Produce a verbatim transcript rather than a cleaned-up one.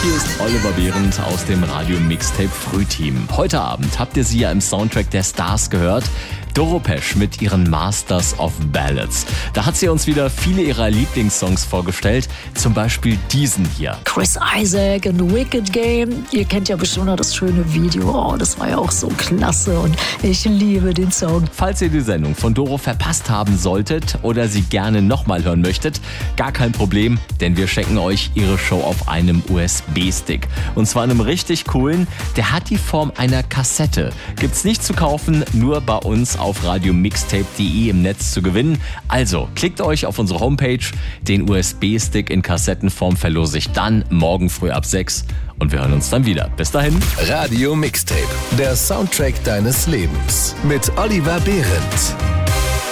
Hier ist Oliver Behrendt aus dem Radio Mixtape Frühteam. Heute Abend habt ihr sie ja im Soundtrack der Stars gehört. Doro Pesch mit ihren Masters of Ballads. Da hat sie uns wieder viele ihrer Lieblingssongs vorgestellt. Zum Beispiel diesen hier. Chris Isaak in The Wicked Game. Ihr kennt ja bestimmt noch das schöne Video. Oh, das war ja auch so klasse und ich liebe den Song. Falls ihr die Sendung von Doro verpasst haben solltet oder sie gerne nochmal hören möchtet, gar kein Problem, denn wir schenken euch ihre Show auf einem U S B-Stick. Und zwar einem richtig coolen. Der hat die Form einer Kassette. Gibt's nicht zu kaufen, nur bei uns auf radiomixtape punkt de im Netz zu gewinnen. Also klickt euch auf unsere Homepage. Den U S B-Stick in Kassettenform verlose ich dann morgen früh ab sechs. Und wir hören uns dann wieder. Bis dahin. Radio Mixtape, der Soundtrack deines Lebens mit Oliver Behrendt.